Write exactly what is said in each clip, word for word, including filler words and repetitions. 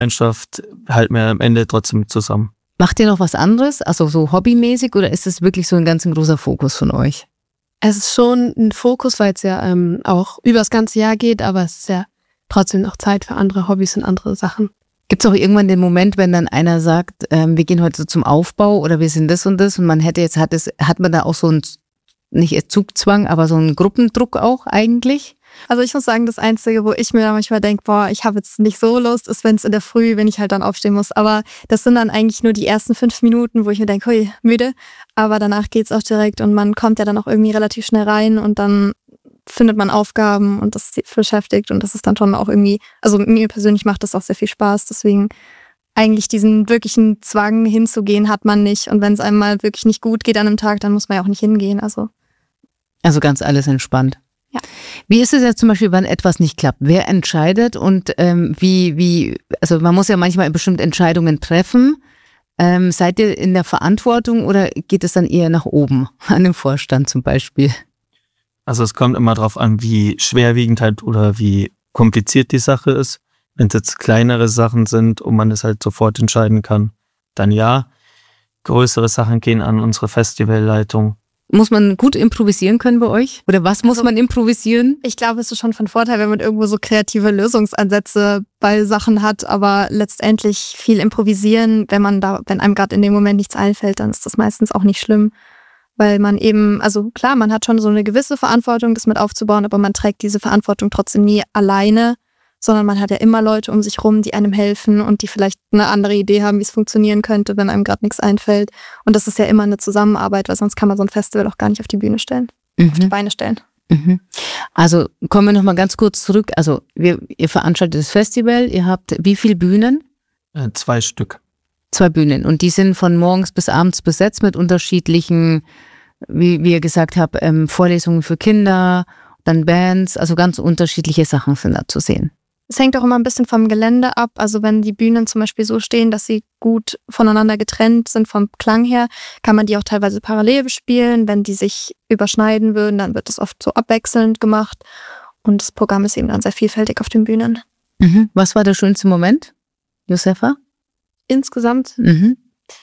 Gemeinschaft halten wir am Ende trotzdem zusammen. Macht ihr noch was anderes, also so hobbymäßig, oder ist es wirklich so ein ganz ein großer Fokus von euch? Es ist schon ein Fokus, weil es ja ähm, auch über das ganze Jahr geht, aber es ist ja trotzdem noch Zeit für andere Hobbys und andere Sachen. Gibt es auch irgendwann den Moment, wenn dann einer sagt, ähm, wir gehen heute so zum Aufbau oder wir sind das und das und man hätte jetzt, hat es, hat man da auch so einen, nicht Zugzwang, aber so einen Gruppendruck auch eigentlich? Also ich muss sagen, das Einzige, wo ich mir da manchmal denke, boah, ich habe jetzt nicht so Lust, ist, wenn es in der Früh, wenn ich halt dann aufstehen muss. Aber das sind dann eigentlich nur die ersten fünf Minuten, wo ich mir denke, hui, müde. Aber danach geht's auch direkt und man kommt ja dann auch irgendwie relativ schnell rein und dann findet man Aufgaben und das beschäftigt und das ist dann schon auch irgendwie, also mir persönlich macht das auch sehr viel Spaß. Deswegen eigentlich diesen wirklichen Zwang hinzugehen hat man nicht. Und wenn es einem mal wirklich nicht gut geht an einem Tag, dann muss man ja auch nicht hingehen. Also, also ganz alles entspannt. Ja. Wie ist es jetzt zum Beispiel, wenn etwas nicht klappt? Wer entscheidet und ähm, wie, wie, also man muss ja manchmal bestimmt Entscheidungen treffen. Ähm, seid ihr in der Verantwortung oder geht es dann eher nach oben, an den Vorstand zum Beispiel? Also es kommt immer darauf an, wie schwerwiegend halt oder wie kompliziert die Sache ist. Wenn es jetzt kleinere Sachen sind und man es halt sofort entscheiden kann, dann ja. Größere Sachen gehen an unsere Festivalleitung. Muss man gut improvisieren können bei euch? Oder was muss also, man improvisieren? Ich glaube, es ist schon von Vorteil, wenn man irgendwo so kreative Lösungsansätze bei Sachen hat, aber letztendlich viel improvisieren, wenn man da, wenn einem gerade in dem Moment nichts einfällt, dann ist das meistens auch nicht schlimm. Weil man eben, also klar, man hat schon so eine gewisse Verantwortung, das mit aufzubauen, aber man trägt diese Verantwortung trotzdem nie alleine, sondern man hat ja immer Leute um sich rum, die einem helfen und die vielleicht eine andere Idee haben, wie es funktionieren könnte, wenn einem gerade nichts einfällt. Und das ist ja immer eine Zusammenarbeit, weil sonst kann man so ein Festival auch gar nicht auf die Bühne stellen, Mhm. auf die Beine stellen. Mhm. Also kommen wir nochmal ganz kurz zurück. Also wir, ihr veranstaltet das Festival, ihr habt wie viele Bühnen? Äh, zwei Stück. Zwei Bühnen und die sind von morgens bis abends besetzt mit unterschiedlichen, wie, wie ihr gesagt habt, ähm, Vorlesungen für Kinder, dann Bands, also ganz unterschiedliche Sachen sind da zu sehen. Es hängt auch immer ein bisschen vom Gelände ab. Also wenn die Bühnen zum Beispiel so stehen, dass sie gut voneinander getrennt sind vom Klang her, kann man die auch teilweise parallel bespielen. Wenn die sich überschneiden würden, dann wird das oft so abwechselnd gemacht. Und das Programm ist eben dann sehr vielfältig auf den Bühnen. Mhm. Was war der schönste Moment, Josefa? Insgesamt, Mhm.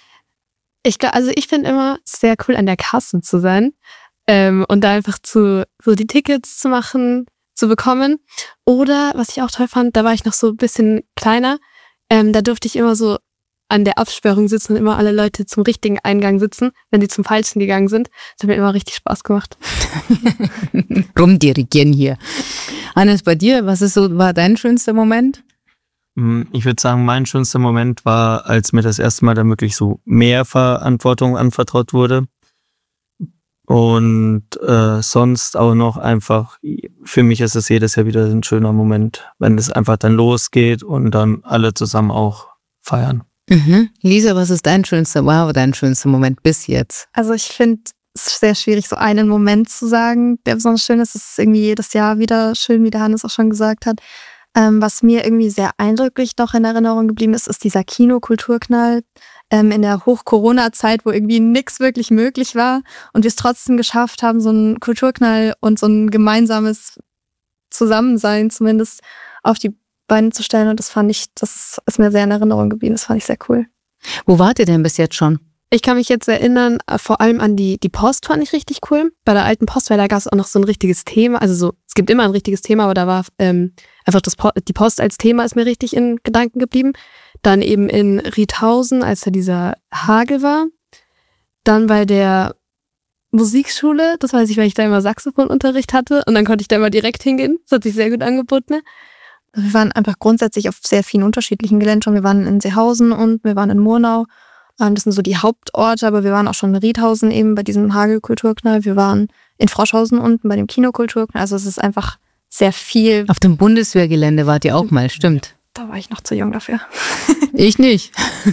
ich glaube, also ich finde immer sehr cool, an der Kasse zu sein ähm, und da einfach zu so die Tickets zu machen, zu bekommen. Oder, was ich auch toll fand, da war ich noch so ein bisschen kleiner, ähm, da durfte ich immer so an der Absperrung sitzen und immer alle Leute zum richtigen Eingang sitzen, wenn die zum Falschen gegangen sind. Das hat mir immer richtig Spaß gemacht. Rumdirigieren hier. Hannes, bei dir, was ist so, war dein schönster Moment? Ich würde sagen, mein schönster Moment war, als mir das erste Mal dann wirklich so mehr Verantwortung anvertraut wurde. Und äh, sonst auch noch einfach, für mich ist es jedes Jahr wieder ein schöner Moment, wenn es einfach dann losgeht und dann alle zusammen auch feiern. Mhm. Lisa, was ist dein schönster, wow, dein schönster Moment bis jetzt? Also ich finde es sehr schwierig, so einen Moment zu sagen, der besonders schön ist. Es ist irgendwie jedes Jahr wieder schön, wie der Hannes auch schon gesagt hat. Ähm, was mir irgendwie sehr eindrücklich noch in Erinnerung geblieben ist, ist dieser Kinokulturknall ähm, in der Hoch-Corona-Zeit, wo irgendwie nichts wirklich möglich war und wir es trotzdem geschafft haben, so einen Kulturknall und so ein gemeinsames Zusammensein zumindest auf die Beine zu stellen. Und das fand ich, das ist mir sehr in Erinnerung geblieben. Das fand ich sehr cool. Wo wart ihr denn bis jetzt schon? Ich kann mich jetzt erinnern, äh, vor allem an die, die Post fand ich richtig cool. Bei der alten Post, weil da gab es auch noch so ein richtiges Thema. Also so, es gibt immer ein richtiges Thema, aber da war ähm, einfach das po- die Post als Thema ist mir richtig in Gedanken geblieben. Dann eben in Riethausen, als da dieser Hagel war. Dann bei der Musikschule, das weiß ich, weil ich da immer Saxophonunterricht hatte. Und dann konnte ich da immer direkt hingehen. Das hat sich sehr gut angeboten. Wir waren einfach grundsätzlich auf sehr vielen unterschiedlichen Geländen schon. Wir waren in Seehausen und wir waren in Murnau. Das sind so die Hauptorte, aber wir waren auch schon in Riethausen eben bei diesem Hagelkulturknall. Wir waren in Froschhausen unten bei dem Kinokulturknall. Also es ist einfach sehr viel. Auf dem Bundeswehrgelände wart ihr auch mal, stimmt. Da war ich noch zu jung dafür. Ich nicht.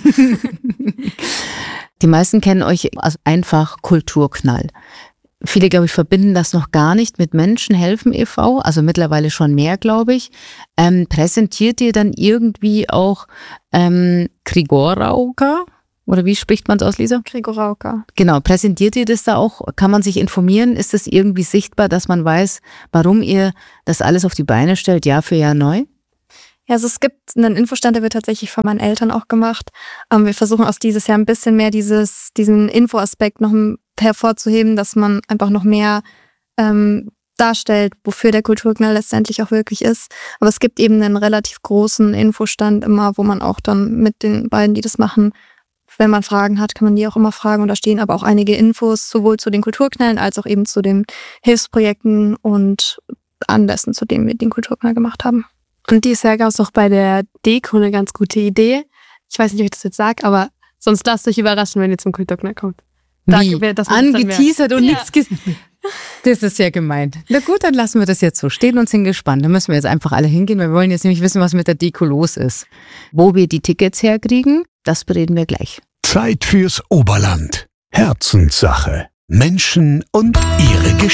Die meisten kennen euch als einfach Kulturknall. Viele, glaube ich, verbinden das noch gar nicht mit Menschen helfen e V, also mittlerweile schon mehr, glaube ich. Ähm, präsentiert ihr dann irgendwie auch ähm, Grigorauka? Oder wie spricht man es aus, Lisa? Grigorauka. Genau, präsentiert ihr das da auch? Kann man sich informieren? Ist das irgendwie sichtbar, dass man weiß, warum ihr das alles auf die Beine stellt, Jahr für Jahr neu? Ja, also es gibt einen Infostand, der wird tatsächlich von meinen Eltern auch gemacht. Ähm, wir versuchen aus dieses Jahr ein bisschen mehr dieses, diesen Infoaspekt noch hervorzuheben, dass man einfach noch mehr ähm, darstellt, wofür der Kulturknall letztendlich auch wirklich ist. Aber es gibt eben einen relativ großen Infostand immer, wo man auch dann mit den beiden, die das machen, wenn man Fragen hat, kann man die auch immer fragen. Und da stehen aber auch einige Infos, sowohl zu den Kulturknallen als auch eben zu den Hilfsprojekten und Anlässen, zu denen wir den Kulturknall gemacht haben. Und dieses Jahr gab es auch bei der Deko eine ganz gute Idee. Ich weiß nicht, ob ich das jetzt sage, aber sonst lasst euch überraschen, wenn ihr zum Kulturknall kommt. Da, Wie? Das angeteasert und ja. nichts gesagt. Das ist ja gemein. Na gut, dann lassen wir das jetzt so stehen und sind gespannt. Da müssen wir jetzt einfach alle hingehen. Wir wollen jetzt nämlich wissen, was mit der Deko los ist. Wo wir die Tickets herkriegen, das bereden wir gleich. Zeit fürs Oberland. Herzenssache. Menschen und ihre Geschichte.